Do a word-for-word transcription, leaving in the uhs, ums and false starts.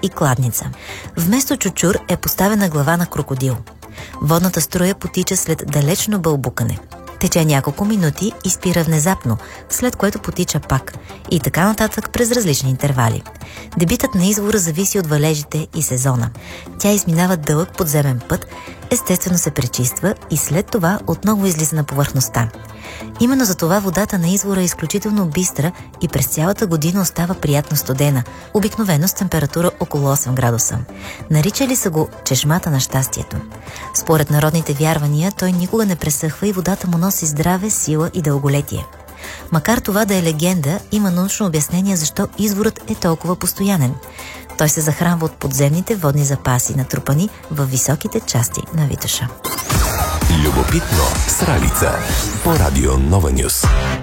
и кладница. Вместо чучур е поставена глава на крокодил. Водната струя потича след далечно бълбукане. Тече няколко минути и спира внезапно, след което потича пак. И така нататък през различни интервали. Дебитът на извора зависи от валежите и сезона. Тя изминава дълъг подземен път, естествено се пречиства и след това отново излиза на повърхността. Именно за това водата на извора е изключително бистра и през цялата година остава приятно студена, обикновено с температура около осем градуса. Наричали са го чешмата на щастието. Според народните вярвания, той никога не пресъхва и водата му носи здраве, сила и дълголетие. Макар това да е легенда, има научно обяснение защо изворът е толкова постоянен. Той се захранва от подземните водни запаси, натрупани във високите части на Витоша. Любопитно с Ралица по Радио Нова Нюс.